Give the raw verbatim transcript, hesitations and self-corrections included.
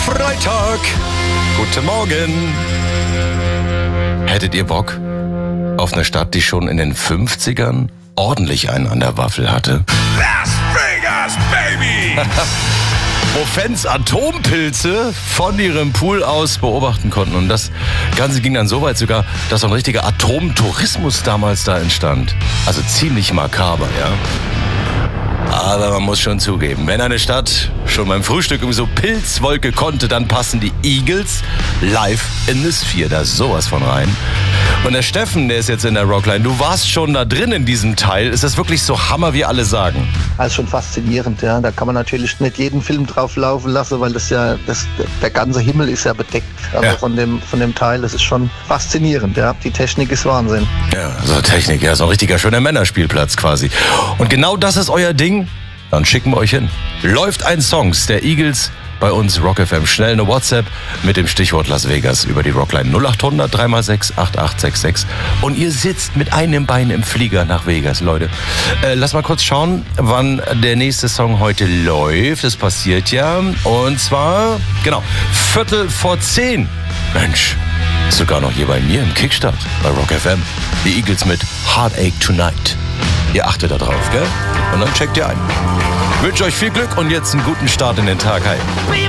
Freitag. Guten Morgen. Hättet ihr Bock auf eine Stadt, die schon in den fünfzigern ordentlich einen an der Waffel hatte? Las Vegas, baby! Wo Fans Atompilze von ihrem Pool aus beobachten konnten. Und das Ganze ging dann so weit sogar, dass so ein richtiger Atomtourismus damals da entstand. Also ziemlich makaber, ja. Aber man muss schon zugeben, wenn eine Stadt schon beim Frühstück um so Pilzwolke konnte, dann passen die Eagles live in the Sphere da sowas von rein. Und der Steffen, der ist jetzt in der Rockline. Du warst schon da drin in diesem Teil. Ist das wirklich so Hammer, wie alle sagen? Das ist schon faszinierend, ja. Da kann man natürlich nicht jeden Film drauf laufen lassen, weil das ja, das, der ganze Himmel ist ja bedeckt. Also ja. von dem, von dem Teil, das ist schon faszinierend, ja. Die Technik ist Wahnsinn. Ja, so Technik, ja, so ein richtiger schöner Männerspielplatz quasi. Und genau das ist euer Ding. Dann schicken wir euch hin. Läuft ein Songs der Eagles bei uns Rock F M. Schnell eine WhatsApp mit dem Stichwort Las Vegas über die Rockline null acht hundert drei mal sechs acht acht sechs sechs. Und ihr sitzt mit einem Bein im Flieger nach Vegas, Leute. Äh, lass mal kurz schauen, wann der nächste Song heute läuft. Das passiert ja. Und zwar, genau, Viertel vor zehn. Mensch, sogar noch hier bei mir im Kickstart bei Rock F M. Die Eagles mit Heartache Tonight. Ihr achtet da drauf, gell? Und dann checkt ihr ein. Ich wünsche euch viel Glück und jetzt einen guten Start in den Tag. Hi.